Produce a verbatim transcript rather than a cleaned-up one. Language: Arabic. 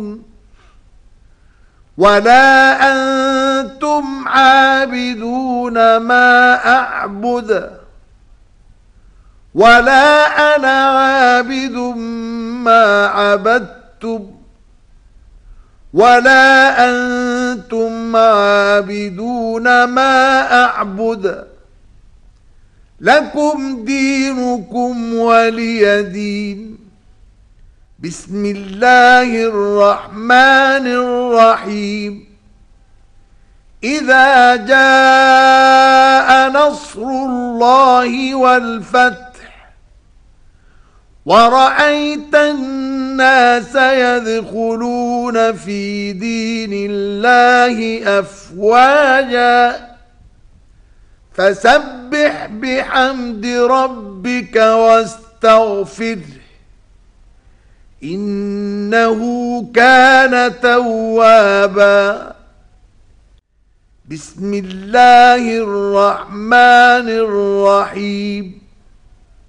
ولا أنتم عابدون ما أعبد ولا أنا عابد ما عبدتم ولا أنتم عابدون ما أعبد لكم دينكم ولي دين. بسم الله الرحمن الرحيم. إذا جاء نصر الله والفتح ورأيت الناس يدخلون في دين الله أفواجا فسبح بحمد ربك واستغفره إنه كان توابا. بسم الله الرحمن الرحيم.